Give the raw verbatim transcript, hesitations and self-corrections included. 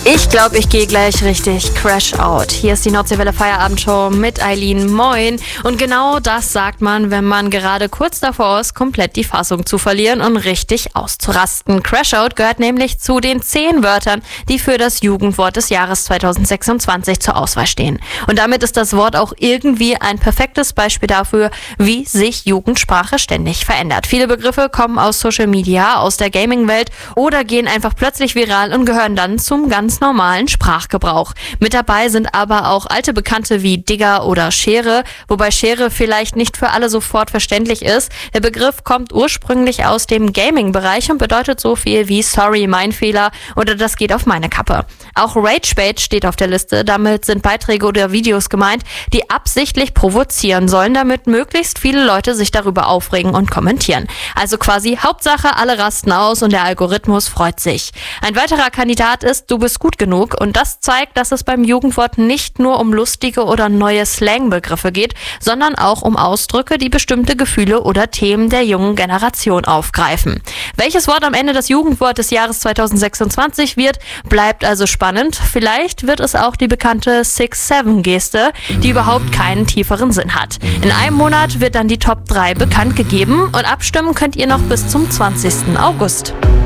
Ich glaube, ich gehe gleich richtig Crash Out. Hier ist die Nordseewelle Feierabendshow mit Eileen. Moin. Und genau das sagt man, wenn man gerade kurz davor ist, komplett die Fassung zu verlieren und richtig auszurasten. Crash Out gehört nämlich zu den zehn Wörtern, die für das Jugendwort des Jahres zweitausendsechsundzwanzig zur Auswahl stehen. Und damit ist das Wort auch irgendwie ein perfektes Beispiel dafür, wie sich Jugendsprache ständig verändert. Viele Begriffe kommen aus Social Media, aus der Gaming-Welt oder gehen einfach plötzlich viral und gehören dann zum ganz normalen Sprachgebrauch. Mit dabei sind aber auch alte Bekannte wie Digger oder Schere, wobei Schere vielleicht nicht für alle sofort verständlich ist. Der Begriff kommt ursprünglich aus dem Gaming-Bereich und bedeutet so viel wie sorry, mein Fehler oder das geht auf meine Kappe. Auch Ragebait steht auf der Liste. Damit sind Beiträge oder Videos gemeint, die absichtlich provozieren sollen, damit möglichst viele Leute sich darüber aufregen und kommentieren. Also quasi Hauptsache, alle rasten aus und der Algorithmus freut sich. Ein weiterer Kandidat ist Du bist gut genug und das zeigt, dass es beim Jugendwort nicht nur um lustige oder neue Slangbegriffe geht, sondern auch um Ausdrücke, die bestimmte Gefühle oder Themen der jungen Generation aufgreifen. Welches Wort am Ende das Jugendwort des Jahres zweitausendsechsundzwanzig wird, bleibt also spannend. Vielleicht wird es auch die bekannte six seven Geste, die überhaupt keinen tieferen Sinn hat. In einem Monat wird dann die Top drei bekannt gegeben und abstimmen könnt ihr noch bis zum zwanzigsten August.